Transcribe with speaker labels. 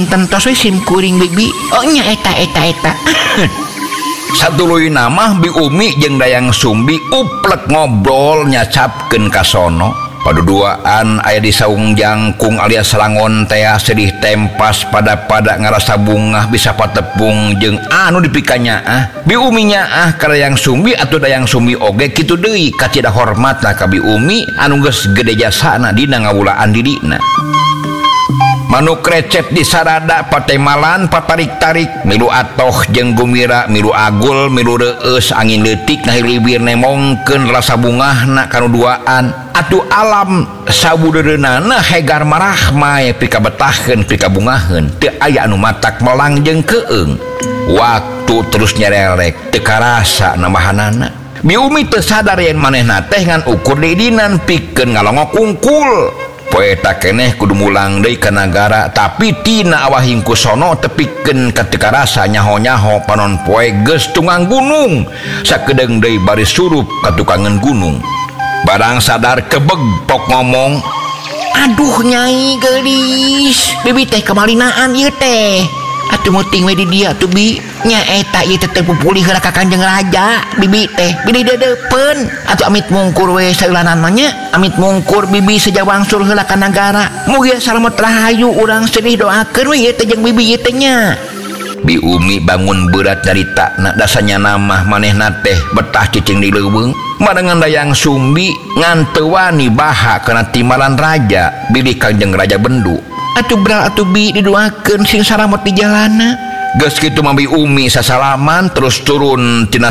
Speaker 1: pinten tos we sim kuring bibi. Oh nya eta
Speaker 2: Satuluy nama Bi Umi jeung Dayang Sumbi uplek ngobrol nyacapkeun ka sono. Paduduaan aya di saung jangkung alias selangon teh sedih tempas pada ngarasa bungah bisa patepung jeung anu dipikanya Bi Umi nya ka Dayang Sumbi atuh Dayang Sumbi oge kitu deui kacida hormatna ka Bi Umi anu geus gede jasana dina ngawulaan didina. Manuk recep di sarada patemalan patarik-tarik milu atoh jeung gumira milu agul milu reueus angin leutik nah libir nemongkeun rasa bungahna kanu duaan atuh alam sabudereunana hegar marah mae pika betahkeun pika bungaheun teu aya anu matak melang jeung keung waktu terus nyerelek teu karasa namahanana. Bi Umi teu sadar yen manehna teh ngan ukur didinan pikeun ngalongok kungkul. Poeta keneh kudu mulang deui ka nagara tapi tina awahingku sono tepikeun ka teu karasa nyaho-nyaho panon poe geus tunggang gunung sakedeung deui bari surup ka tukangan gunung. Barang sadar kebeg pok ngomong,
Speaker 1: aduh nyai geulis bibi teh kemalinaan ieu teh atuh muting we di dia tuh bi nya eta ieu teh pupulih heula ka Kanjeng Raja bibi teh bilih deudeupkeun atuh amit mungkur we saeulanana nya amit mungkur bibi sejawangsul heula ka nagara mugi salamet rahayu urang sedih doakeun we ieu teh jeung bibi ieu teh nya.
Speaker 2: Bi Umi bangun berat nyaritana dasanya namah manehna teh betah cicing di leuweung marengan Dayang Sumbi ngan teu wani baha kana timalan raja bilih Kanjeng Raja Bendu.
Speaker 1: Atuh beral atuh bi didoakeun sing saramot di jalana.
Speaker 2: Geus kitu mah Bi Umi sasalaman terus turun tina